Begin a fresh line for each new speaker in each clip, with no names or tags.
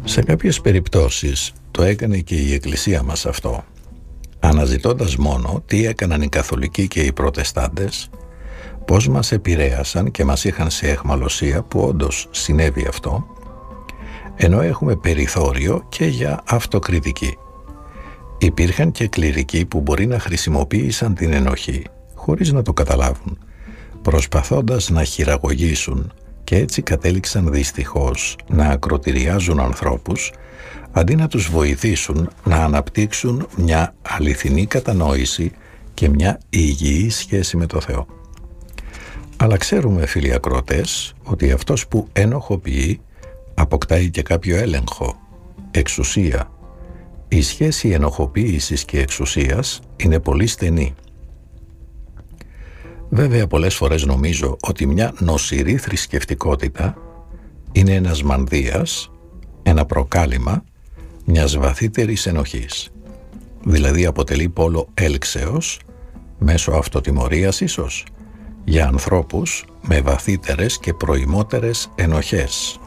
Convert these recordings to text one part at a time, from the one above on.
Σε κάποιες περιπτώσεις το έκανε και η Εκκλησία μας αυτό, αναζητώντας μόνο τι έκαναν οι Καθολικοί και οι Προτεστάντες, πώς μας επηρέασαν και μας είχαν σε αιχμαλωσία, που όντως συνέβη αυτό, ενώ έχουμε περιθώριο και για αυτοκριτική. Υπήρχαν και κληρικοί που μπορεί να χρησιμοποίησαν την ενοχή, χωρίς να το καταλάβουν, προσπαθώντας να χειραγωγήσουν, και έτσι κατέληξαν δυστυχώς να ακροτηριάζουν ανθρώπους, αντί να τους βοηθήσουν να αναπτύξουν μια αληθινή κατανόηση και μια υγιή σχέση με το Θεό. Αλλά ξέρουμε, φίλοι ακροατές, ότι αυτός που ενοχοποιεί αποκτάει και κάποιο έλεγχο, εξουσία. Η σχέση ενοχοποίησης και εξουσίας είναι πολύ στενή. Βέβαια, πολλές φορές νομίζω ότι μια νοσηρή θρησκευτικότητα είναι ένας μανδύας, ένα προκάλημα μιας βαθύτερης ενοχής. Δηλαδή αποτελεί πόλο έλξεως, μέσω αυτοτιμωρίας ίσως, για ανθρώπους με βαθύτερες και προημότερες ενοχές.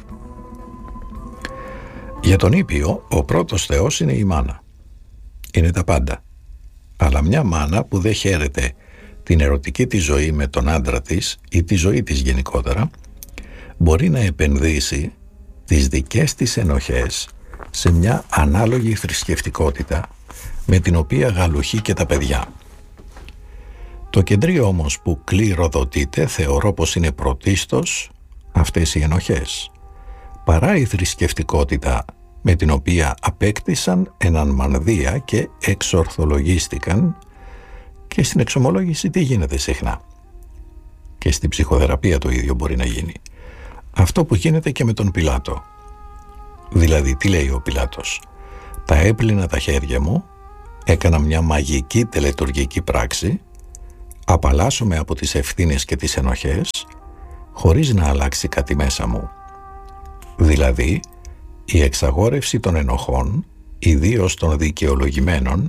Για τον Ήπιο, ο πρώτος Θεός είναι η μάνα. Είναι τα πάντα. Αλλά μια μάνα που δεν χαίρεται την ερωτική της ζωή με τον άντρα της ή τη ζωή της γενικότερα, μπορεί να επενδύσει τις δικές της ενοχές σε μια ανάλογη θρησκευτικότητα με την οποία γαλουχεί και τα παιδιά. Το κεντρίο όμως που κληροδοτείται θεωρώ πως είναι πρωτίστως αυτές οι ενοχές, παρά η θρησκευτικότητα με την οποία απέκτησαν έναν μανδύα και εξορθολογίστηκαν. Και στην εξομολόγηση τι γίνεται συχνά? Και στην ψυχοθεραπεία το ίδιο μπορεί να γίνει. Αυτό που γίνεται και με τον Πιλάτο. Δηλαδή, τι λέει ο Πιλάτος? Τα έπλυνα τα χέρια μου, έκανα μια μαγική τελετουργική πράξη, απαλλάσσομαι από τις ευθύνες και τις ενοχές, χωρίς να αλλάξει κάτι μέσα μου. Δηλαδή, η εξαγόρευση των ενοχών, ιδίως των δικαιολογημένων,